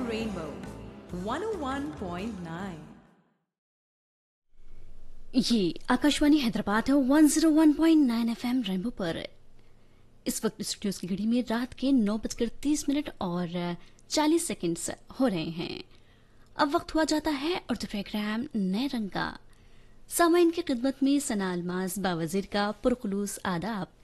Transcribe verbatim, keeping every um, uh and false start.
Rainbow one oh one point nine. ये आकाशवाणी हैदराबाद है one zero one point nine FM rainbow पर। इस वक्त स्टूडियोज की घड़ी में रात के नौ बजकर तीस मिनट और चालीस सेकंड्स हो रहे हैं। अब वक्त हुआ जाता है और प्रोग्राम नए रंग का। सामाइन की खिदमत में सना अलमाज बावजीर का पुरखुलूस आदाब।